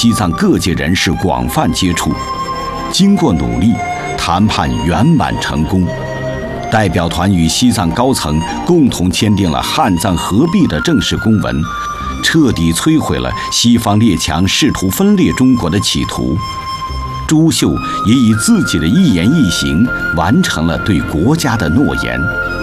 西藏各界人士广泛接触。经过努力，谈判圆满成功。代表团与西藏高层共同签订了汉藏合璧的正式公文，彻底摧毁了西方列强试图分裂中国的企图。朱秀也以自己的一言一行完成了对国家的诺言。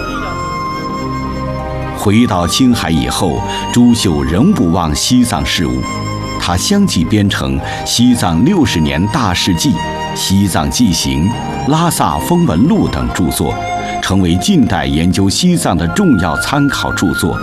回到青海以后，朱秀仍不忘西藏事务，他相继编成《西藏60年大事记》《西藏纪行》《拉萨风闻录》等著作，成为近代研究西藏的重要参考著作。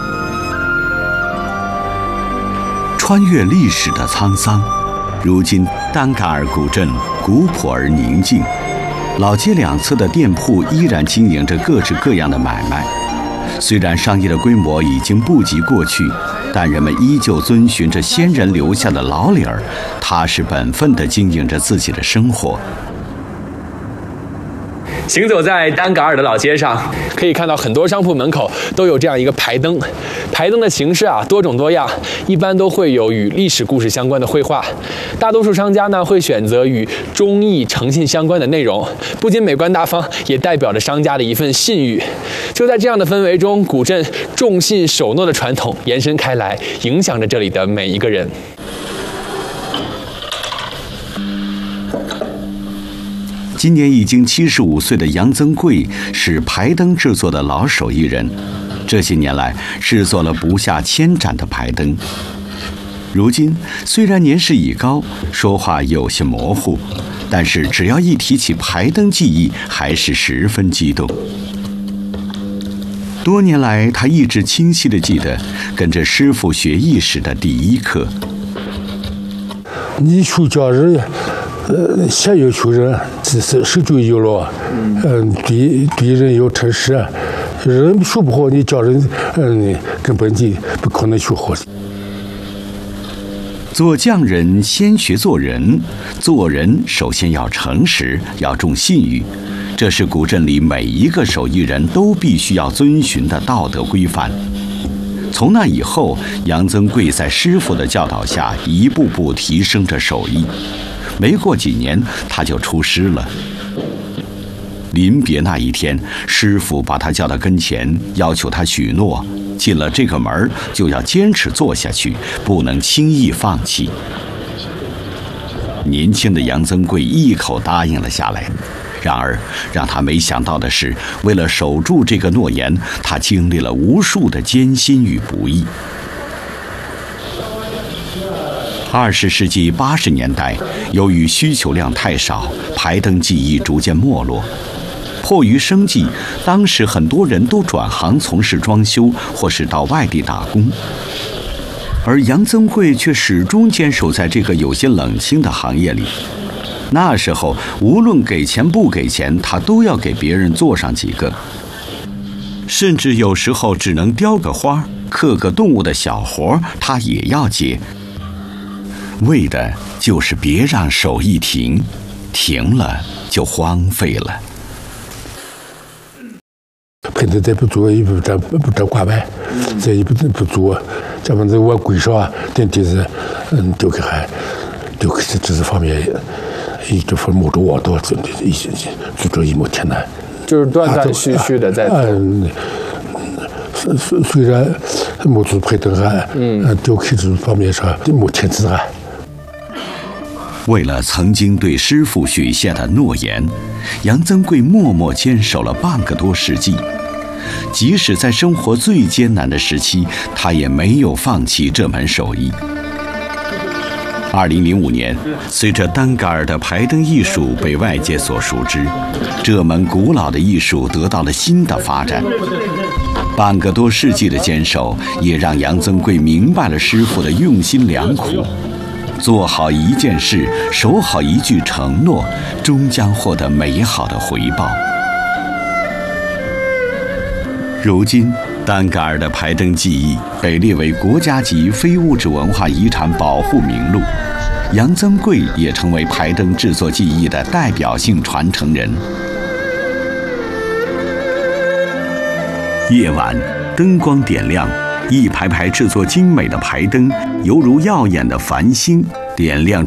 穿越历史的沧桑，如今丹嘎尔古镇古朴而宁静，老街两侧的店铺依然经营着各式各样的买卖。虽然商业的规模已经不及过去，但人们依旧遵循着先人留下的老理儿，踏实本分地经营着自己的生活。 行走在丹嘎尔的老街上，可以看到很多商铺门口都有这样一个牌灯。牌灯的形式多种多样，一般都会有与历史故事相关的绘画。大多数商家呢会选择与忠义诚信相关的内容，不仅美观大方，也代表着商家的一份信誉。就在这样的氛围中，古镇重信守诺的传统延伸开来，影响着这里的每一个人。 今年已经75岁的杨增贵是牌灯制作的老手艺人，这些年来制作了不下1000盏的牌灯。如今虽然年事已高，说话有些模糊，但是只要一提起牌灯技艺，还是十分激动。多年来，他一直清晰地记得跟着师傅学艺时的第一课。 你出家人，先要求人，只是守住有了，对人要诚实，人学不好，你教人，根本就不可能学好。 做匠人先学做人，做人首先要诚实，要重信誉，这是古镇里每一个手艺人都必须要遵循的道德规范。从那以后，杨增贵在师傅的教导下，一步步提升着手艺。没过几年，他就出师了。临别那一天，师傅把他叫到跟前，要求他许诺，进了这个门就要坚持做下去，不能轻易放弃。年轻的杨增贵一口答应了下来。然而，让他没想到的是，为了守住这个诺言，他经历了无数的艰辛与不易。20世纪80年代，由于需求量太少，牌灯技艺逐渐没落。迫于生计，当时很多人都转行从事装修，或是到外地打工。而杨增贵却始终坚守在这个有些冷清的行业里。那时候，无论给钱不给钱，他都要给别人做上几个，甚至有时候只能雕个花、刻个动物的小活，他也要接，为的就是别让手艺停，停了就荒废了。 平时再不做，也不沾挂牌，这也不做，咱们这我规上，电梯是，丢给还，丢给这是方面。这份木头都一些做一毛钱呢， 就是断断续续的在做。 虽然木头配灯还，雕刻这方面上目前之还。 为了曾经对师傅许下的诺言，杨增贵默默坚守了半个多世纪。即使在生活最艰难的时期，他也没有放弃这门手艺。2005年，随着丹嘎尔的牌灯艺术被外界所熟知，这门古老的艺术得到了新的发展。半个多世纪的坚守，也让杨增贵明白了师傅的用心良苦。做好一件事，守好一句承诺，终将获得美好的回报。如今，丹嘎尔的牌灯技艺被列为国家级非物质文化遗产保护名录，杨增贵也成为牌灯制作技艺的代表性传承人。夜晚，灯光点亮，一排排制作精美的牌灯，犹如耀眼的繁星，点亮